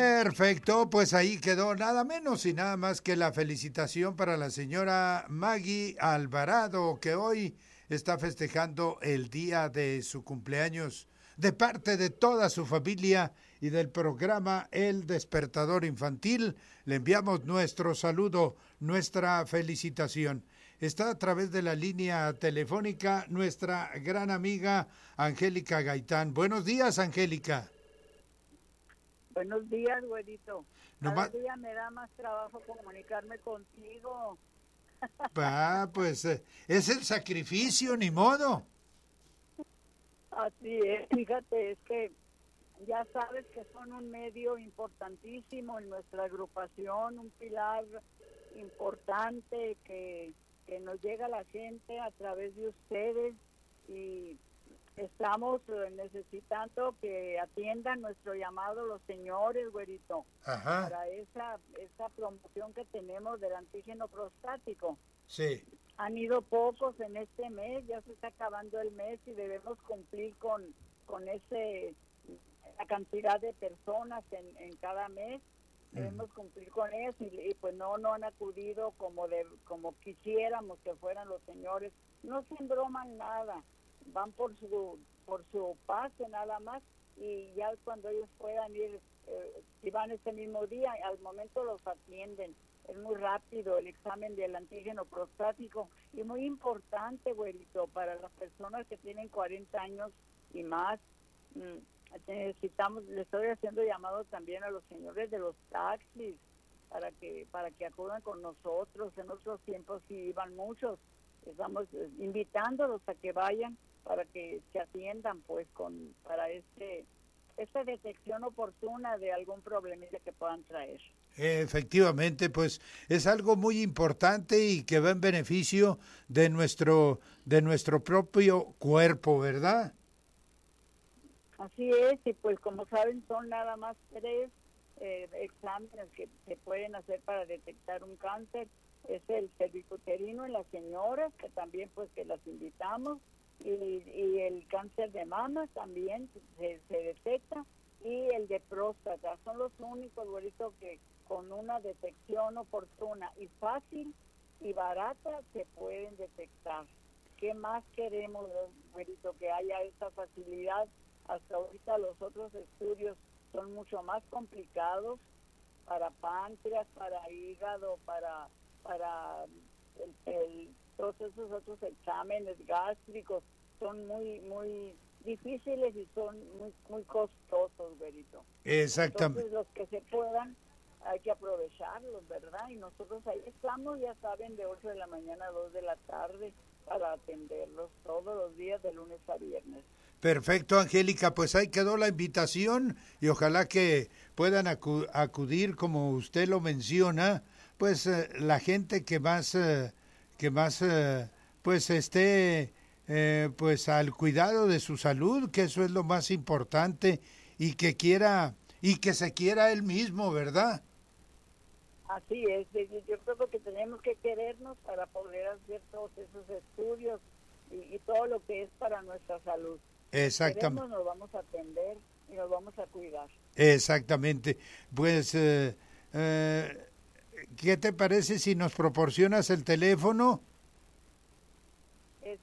Perfecto, pues ahí quedó nada menos y nada más que la felicitación para la señora Maggie Alvarado, que hoy está festejando el día de su cumpleaños de parte de toda su familia y del programa El Despertador Infantil. Le enviamos nuestro saludo, nuestra felicitación. Está a través de la línea telefónica nuestra gran amiga Angélica Gaitán. Buenos días, Angélica. Buenos días, güerito. Cada Nomás, día me da más trabajo comunicarme contigo. pues es el sacrificio, ni modo. Así es, fíjate, es que ya sabes que son un medio importantísimo en nuestra agrupación, un pilar importante que nos llega a la gente a través de ustedes y estamos necesitando que atiendan nuestro llamado los señores, güerito, Ajá, para esa promoción que tenemos del antígeno prostático. sí. Han ido pocos en este mes, ya se está acabando el mes y debemos cumplir con la cantidad de personas en cada mes. Debemos cumplir con eso y pues no han acudido como quisiéramos que fueran los señores. No se embroman nada, van por su pase nada más y ya cuando ellos puedan ir, si van ese mismo día, al momento los atienden. Es muy rápido el examen del antígeno prostático y muy importante, güerito, para las personas que tienen 40 años y más. Le estoy haciendo llamado también a los señores de los taxis para que acudan con nosotros. En otros tiempos sí iban muchos. Estamos invitándolos a que vayan para que se atiendan pues para esta detección oportuna de algún problemilla que puedan traer. Efectivamente, pues es algo muy importante y que va en beneficio de nuestro propio cuerpo, ¿verdad? Así es, y pues como saben son nada más 3 exámenes que se pueden hacer para detectar un cáncer. Es el cervicuterino en las señoras, que también pues que las invitamos, y el cáncer de mama también se detecta, y el de próstata. Son los únicos, güerito, que con una detección oportuna y fácil y barata se pueden detectar. ¿Qué más queremos, güerito? Que haya esta facilidad. Hasta ahorita los otros estudios son mucho más complicados para páncreas, para hígado, para todos esos otros exámenes gástricos son muy difíciles y son muy costosos, güerito. Exactamente. Entonces los que se puedan hay que aprovecharlos, ¿verdad? Y nosotros ahí estamos, ya saben, de 8 de la mañana a 2 de la tarde para atenderlos todos los días de lunes a viernes. Perfecto, Angélica, pues ahí quedó la invitación y ojalá que puedan acudir, como usted lo menciona, pues la gente que más pues esté pues al cuidado de su salud, que eso es lo más importante y que se quiera él mismo, ¿verdad? Así es, yo creo que tenemos que querernos para poder hacer todos esos estudios y todo lo que es para nuestra salud. Exactamente. Queremos, nos vamos a atender y nos vamos a cuidar. Exactamente. Pues, ¿qué te parece si nos proporcionas el teléfono? Es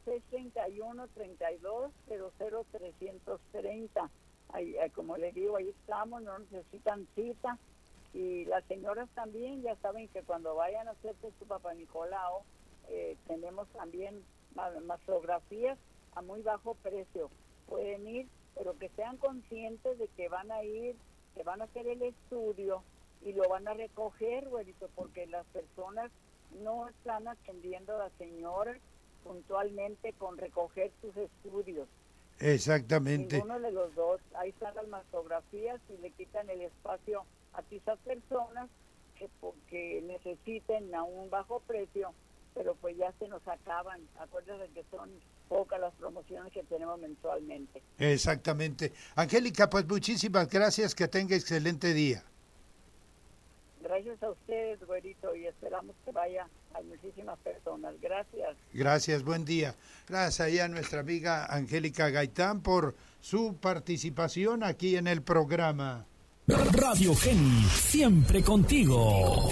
631-32-00-330. Como le digo, ahí estamos, no necesitan cita. Y las señoras también ya saben que cuando vayan a hacerse su Papá Nicolau, tenemos también mastografías a muy bajo precio. Pueden ir, pero que sean conscientes de que van a ir, que van a hacer el estudio y lo van a recoger, güerito, porque las personas no están atendiendo a las señoras puntualmente con recoger sus estudios. Exactamente. Ninguno de los dos. Ahí están las mastografías y le quitan el espacio a esas personas que necesiten a un bajo precio, pero pues ya se nos acaban. Acuérdense que son pocas las promociones que tenemos mensualmente. Exactamente. Angélica, pues muchísimas gracias, que tenga excelente día. Gracias a ustedes, güerito, y esperamos que vaya a muchísimas personas. Gracias. Gracias, buen día. Gracias ahí a nuestra amiga Angélica Gaitán por su participación aquí en el programa. Radio Geni, siempre contigo.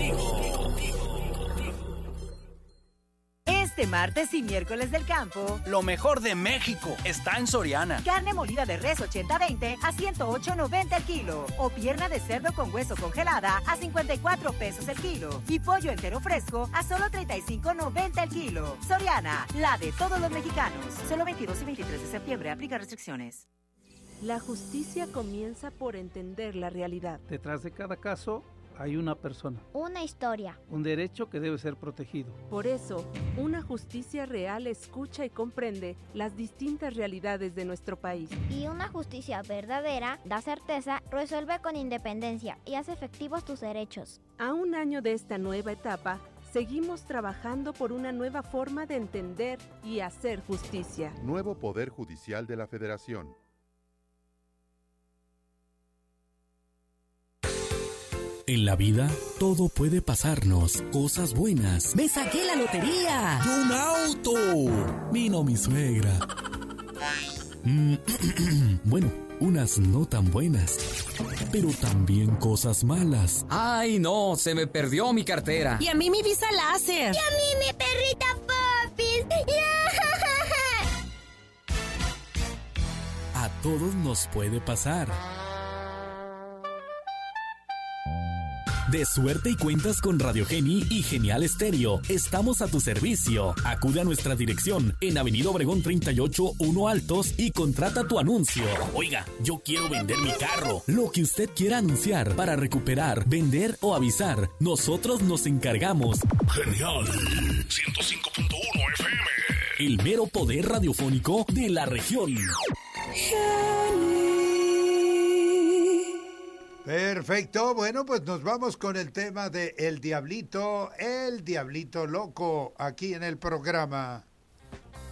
Este martes y miércoles del campo, lo mejor de México está en Soriana. Carne molida de res 80-20 a 108.90 el kilo. O pierna de cerdo con hueso congelada a 54 pesos el kilo. Y pollo entero fresco a solo 35.90 el kilo. Soriana, la de todos los mexicanos. Solo 22 y 23 de septiembre. Aplica restricciones. La justicia comienza por entender la realidad. Detrás de cada caso hay una persona. Una historia. Un derecho que debe ser protegido. Por eso, una justicia real escucha y comprende las distintas realidades de nuestro país. Y una justicia verdadera da certeza, resuelve con independencia y hace efectivos tus derechos. A un año de esta nueva etapa, seguimos trabajando por una nueva forma de entender y hacer justicia. Nuevo Poder Judicial de la Federación. En la vida, todo puede pasarnos. Cosas buenas. ¡Me saqué la lotería! ¡Y un auto! Vino mi suegra. Bueno, unas no tan buenas. Pero también cosas malas. ¡Ay, no! Se me perdió mi cartera. Y a mí mi visa láser. Y a mí mi perrita Popis. A todos nos puede pasar. De suerte y cuentas con Radio Geni y Genial Estéreo. Estamos a tu servicio. Acude a nuestra dirección en Avenida Obregón 38, 1 Altos y contrata tu anuncio. Oiga, yo quiero vender mi carro. Lo que usted quiera anunciar para recuperar, vender o avisar, nosotros nos encargamos. Genial 105.1 FM. El mero poder radiofónico de la región. Perfecto, bueno, pues nos vamos con el tema de el Diablito Loco, aquí en el programa.